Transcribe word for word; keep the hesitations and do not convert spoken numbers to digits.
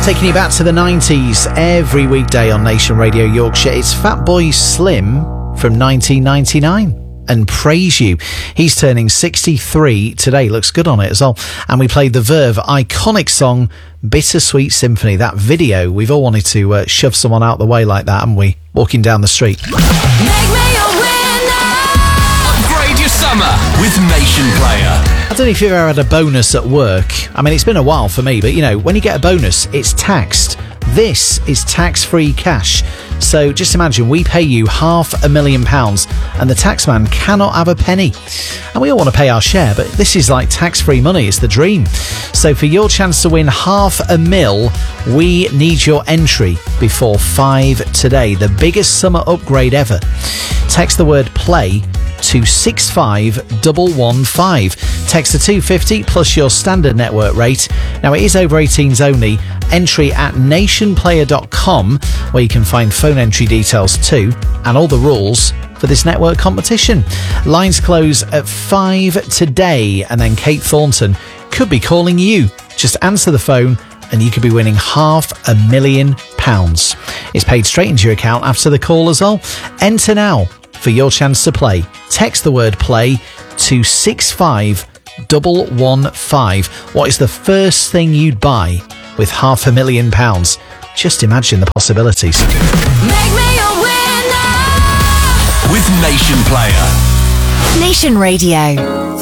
Taking you back to the nineties every weekday on Nation Radio Yorkshire. It's Fatboy Slim from nineteen ninety-nine. And Praise You. He's turning sixty-three today. Looks good on it as well. And we played the Verve iconic song Bittersweet Symphony. That video, we've all wanted to uh, shove someone out the way like that, haven't we? Walking down the street. Make me a winner. Upgrade your summer with Nation Player. I don't know if you've ever had a bonus at work. I mean, it's been a while for me, but you know, when you get a bonus, it's taxed. This is tax-free cash. So just imagine we pay you half a million pounds and the taxman cannot have a penny. And we all want to pay our share, but this is like tax-free money. It's the dream. So for your chance to win half a mil, we need your entry before five today. The biggest summer upgrade ever. Text the word play to six five one one five. Text to two fifty plus your standard network rate. Now it is over eighteens only. Entry at nation player dot com, where you can find phone entry details too, and all the rules for this network competition. Lines close at five today, and then Kate Thornton could be calling you. Just answer the phone and you could be winning half a million pounds. It's paid straight into your account after the call as well. Enter now for your chance to play. Text the word play to six five one one five. What is the first thing you'd buy with half a million pounds? Just imagine the possibilities. Make me a winner. With Nation Player. Nation Radio.